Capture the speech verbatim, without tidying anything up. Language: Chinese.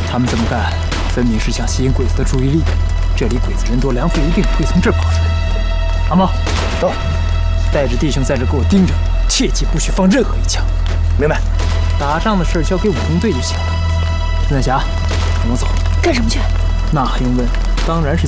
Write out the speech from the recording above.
他们这么干，分明是想吸引鬼子的注意力。这里鬼子人多，梁父一定会从这儿跑出来。阿茂， 走， 带着弟兄在这给我盯着，切记不许放任何一枪。 明白。 打仗的事交给武工队就行了。陈彩霞，跟我走。 干什么去？ 那还用问？当然是